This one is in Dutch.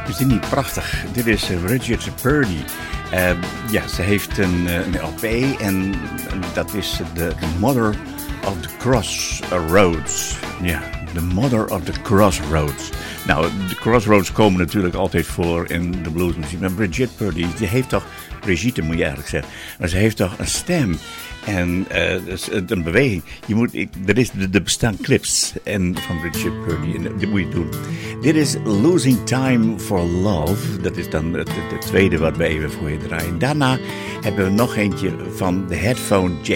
Is dit niet prachtig? Dit is Bridget Purdy. Ze heeft een LP en dat is The Mother of the Crossroads. Ja, The Mother of the Crossroads. Nou, de Crossroads komen natuurlijk altijd voor in de bluesmuziek. Maar Bridget Purdy, die heeft toch... Brigitte moet je eigenlijk zeggen. Maar ze heeft toch een stem... En een beweging. Er bestaan clips van Bridget Purdy. En dit moet je doen. Dit is Losing Time for Love. Dat is dan het tweede wat we even voor je draaien. Daarna hebben we nog eentje van de Headphone Jack.